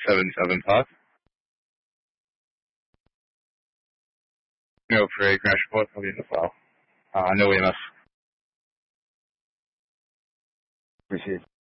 775. No, for a crash report, I'll be in the file. No EMF. Appreciate it.